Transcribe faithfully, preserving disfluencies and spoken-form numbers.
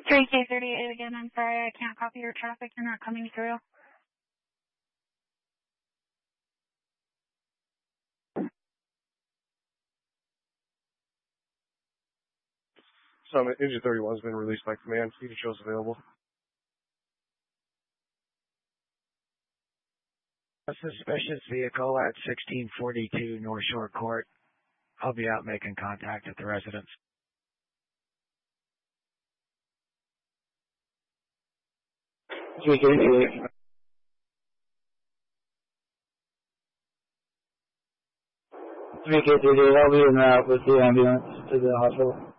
three K thirty-eight again, I'm sorry, I can't copy your traffic, you're not coming through. Summit, Engine thirty-one has been released by command. Future shows available. A suspicious vehicle at sixteen forty-two North Shore Court. I'll be out making contact at the residence. three K thirty-eight. three K thirty-eight, I'll be en route with the ambulance to the hospital.